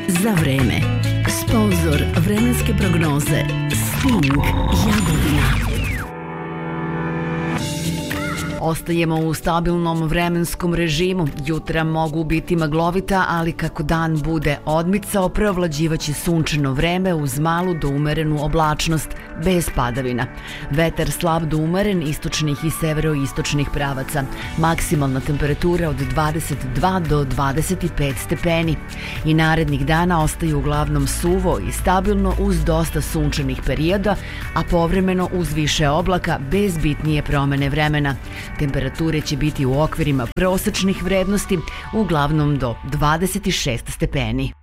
za vreme. Sponzor vremenske prognoze Sting Jagodina. Ostajemo u stabilnom vremenskom režimu. Jutra mogu biti maglovita, ali kako dan bude odmicao, preovlađivaće sunčano vreme uz malu do umerenu oblačnost, bez padavina. Vetar slab do umeren istočnih i severoistočnih pravaca. Maksimalna temperatura od 22 do 25 stepeni. I narednih dana ostaju uglavnom suvo i stabilno uz dosta sunčanih perioda, a povremeno uz više oblaka bez bitnije promene vremena. Temperature će biti u okvirima prosečnih vrednosti, uglavnom do 26 stepeni.